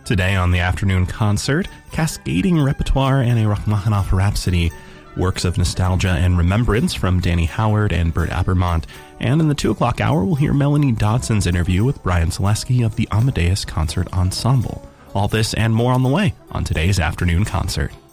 Today on the afternoon concert, cascading repertoire and a Rachmaninoff Rhapsody, works of nostalgia and remembrance from Danny Howard and Burt Abermont, and in the 2 o'clock hour we'll hear Melanie Dodson's interview with Brian Zaleski of the Amadeus Concert Ensemble. All this and more on the way on today's afternoon concert.